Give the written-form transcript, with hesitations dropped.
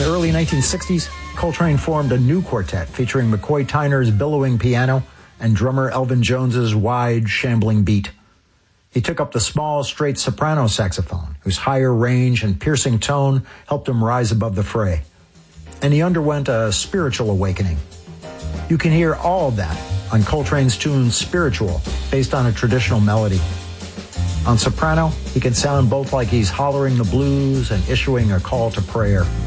the early 1960s, Coltrane formed a new quartet featuring McCoy Tyner's billowing piano and drummer Elvin Jones's wide, shambling beat. He took up the small, straight soprano saxophone, whose higher range and piercing tone helped him rise above the fray. And he underwent a spiritual awakening. You can hear all of that on Coltrane's tune Spiritual, based on a traditional melody. On soprano, he can sound both like he's hollering the blues and issuing a call to prayer.